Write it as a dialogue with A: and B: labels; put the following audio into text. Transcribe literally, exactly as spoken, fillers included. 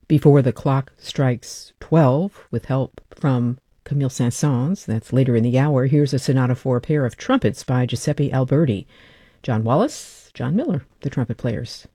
A: Before the clock strikes twelve, with help from Camille Saint-Saëns, that's later in the hour, here's a sonata for a pair of trumpets by Giuseppe Alberti. John Wallis, John Miller, the trumpet players.